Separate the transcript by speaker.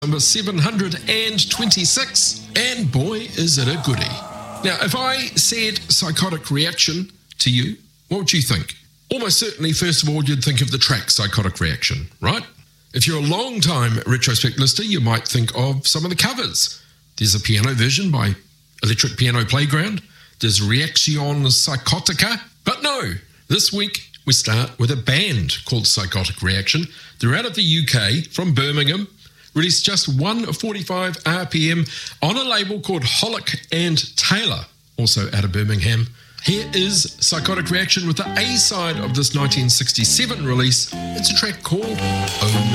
Speaker 1: number 726, and boy, is it a goodie. Now, if I said Psychotic Reaction to you, what would you think? Almost certainly, first of all, you'd think of the track Psychotic Reaction, right? If you're a long-time Retrospect listener, you might think of some of the covers. There's a piano version by Electric Piano Playground. There's Reaction Psychotica. But no, this week we start with a band called Psychotic Reaction. They're out of the UK, from Birmingham. Released just 145 RPM on a label called Holic and Taylor, also out of Birmingham. Here is Psychotic Reaction with the A-side of this 1967 release. It's a track called Oh